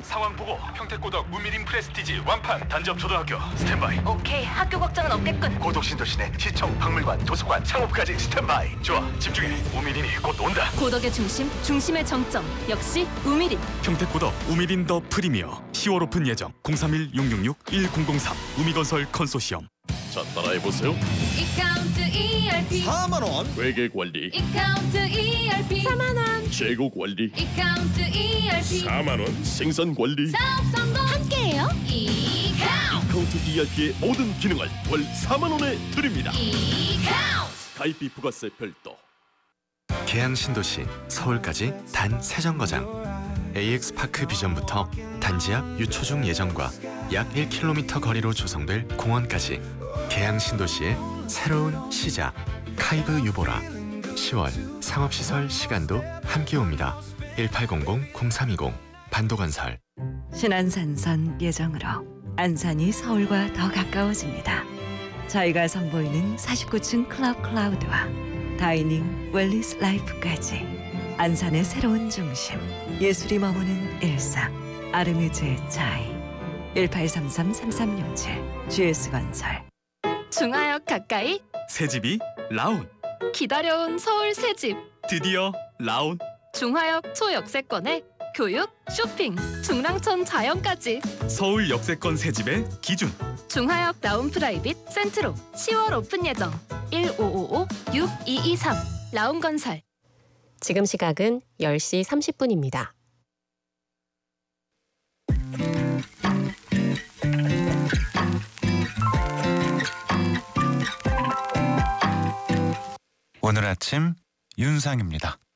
상황 보고. 평택고덕 우미린 프레스티지 완판. 단접초등학교 스탠바이. 오케이, 학교 걱정은 없겠군. 고덕신도시내 시청, 박물관, 도서관, 창업까지 스탠바이. 좋아, 집중해. 우미린이 곧 온다. 고덕의 중심, 중심의 정점. 역시 우미린. 평택고덕 우미린 더 프리미어 10월 오픈 예정. 031-666-1003 우미건설 컨소시엄. 자, 따라해보세요. 이카운트 ERP 4만원 회계관리, 이카운트 ERP 4만원 재고관리, 이카운트 ERP 4만원 생산관리. 사업 성공 함께해요. 이카운트 카운트 ERP의 모든 기능을 월 4만원에 드립니다. 이카운트 가입비 부가세 별도. 계양 신도시 서울까지 단 3정거장. AX파크 비전부터 단지 앞 유초중 예정과 약 1km 거리로 조성될 공원까지 계양 신도시의 새로운 시작. 카이브 유보라. 10월 상업시설 시간도 함께 옵니다. 1800-0320 반도건설. 신안산선 예정으로 안산이 서울과 더 가까워집니다. 저희가 선보이는 49층 클럽 클라우드와 다이닝 웰리스 라이프까지 안산의 새로운 중심, 예술이 머무는 일상. 아르뮤즈의 차이. 1833-3367 GS건설. 중하역 가까이 새집이 라운. 기다려온 서울 새집. 드디어 라운. 중하역 초역세권에 교육, 쇼핑, 중랑천 자연까지. 서울 역세권 새집의 기준. 중하역 라운 프라이빗 센트로 10월 오픈 예정. 1555-6223 라운건설. 지금 시각은 10시 30분입니다. 오늘 아침 윤상입니다.